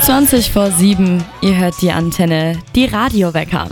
20:07, ihr hört die Antenne, die Radiowecker.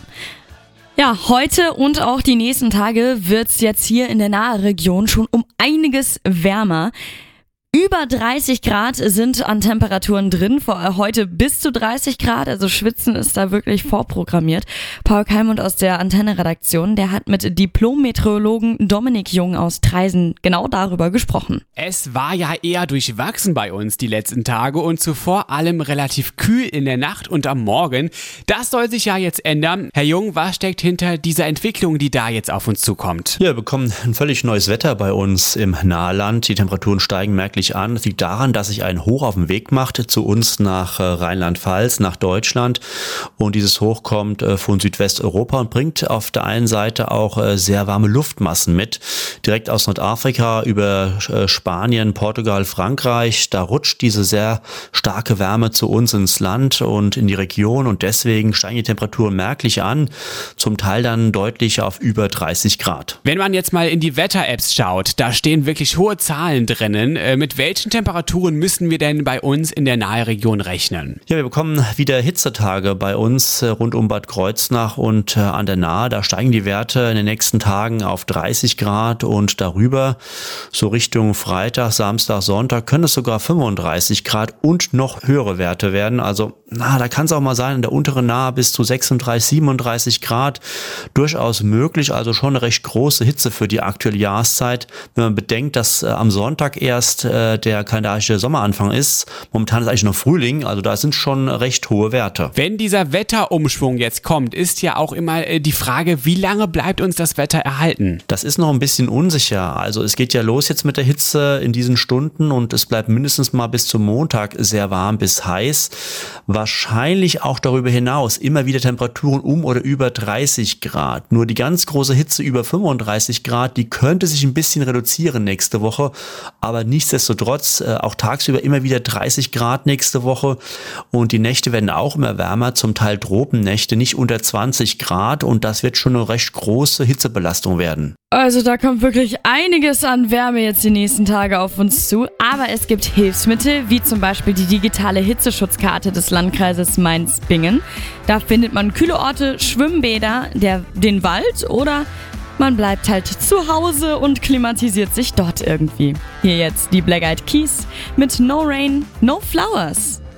Ja, heute und auch die nächsten Tage wird's jetzt hier in der Nahregion schon um einiges wärmer. Über 30 Grad sind an Temperaturen drin, vor heute bis zu 30 Grad, also Schwitzen ist da wirklich vorprogrammiert. Paul Keimund aus der Antenne-Redaktion, der hat mit Diplom-Meteorologen Dominik Jung aus Traisen genau darüber gesprochen. Es war ja eher durchwachsen bei uns die letzten Tage und zuvor allem relativ kühl in der Nacht und am Morgen. Das soll sich ja jetzt ändern. Herr Jung, was steckt hinter dieser Entwicklung, die da jetzt auf uns zukommt? Ja, wir bekommen ein völlig neues Wetter bei uns im Nahland. Die Temperaturen steigen merklich an. Das liegt daran, dass sich ein Hoch auf den Weg macht zu uns nach Rheinland-Pfalz, nach Deutschland. Und dieses Hoch kommt von Südwesteuropa und bringt auf der einen Seite auch sehr warme Luftmassen mit. Direkt aus Nordafrika über Spanien, Portugal, Frankreich. Da rutscht diese sehr starke Wärme zu uns ins Land und in die Region. Und deswegen steigen die Temperaturen merklich an. Zum Teil dann deutlich auf über 30 Grad. Wenn man jetzt mal in die Wetter-Apps schaut, da stehen wirklich hohe Zahlen drinnen. Mit welchen Temperaturen müssen wir denn bei uns in der Nahregion rechnen? Ja, wir bekommen wieder Hitzetage bei uns rund um Bad Kreuznach und an der Nahe. Da steigen die Werte in den nächsten Tagen auf 30 Grad und darüber. So Richtung Freitag, Samstag, Sonntag können es sogar 35 Grad und noch höhere Werte werden. Also da kann es auch mal sein, in der unteren Nahe bis zu 36, 37 Grad. Durchaus möglich, also schon eine recht große Hitze für die aktuelle Jahreszeit. Wenn man bedenkt, dass am Sonntag erst der kalendarische Sommeranfang ist. Momentan ist eigentlich noch Frühling, also da sind schon recht hohe Werte. Wenn dieser Wetterumschwung jetzt kommt, ist ja auch immer die Frage, wie lange bleibt uns das Wetter erhalten? Das ist noch ein bisschen unsicher. Also es geht ja los jetzt mit der Hitze in diesen Stunden und es bleibt mindestens mal bis zum Montag sehr warm bis heiß. Wahrscheinlich auch darüber hinaus immer wieder Temperaturen um oder über 30 Grad. Nur die ganz große Hitze über 35 Grad, die könnte sich ein bisschen reduzieren nächste Woche, aber nichtsdestotrotz auch tagsüber immer wieder 30 Grad nächste Woche und die Nächte werden auch immer wärmer, zum Teil Tropennächte, nicht unter 20 Grad und das wird schon eine recht große Hitzebelastung werden. Also da kommt wirklich einiges an Wärme jetzt die nächsten Tage auf uns zu, aber es gibt Hilfsmittel, wie zum Beispiel die digitale Hitzeschutzkarte des Landkreises Mainz-Bingen. Da findet man kühle Orte, Schwimmbäder, den Wald oder man bleibt halt zu Hause und klimatisiert sich dort irgendwie. Hier jetzt die Black Eyed Keys mit No Rain, No Flowers.